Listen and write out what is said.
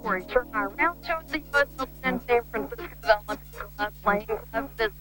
for a turn round to the U.S. Open in San Francisco. The Olympic playing of this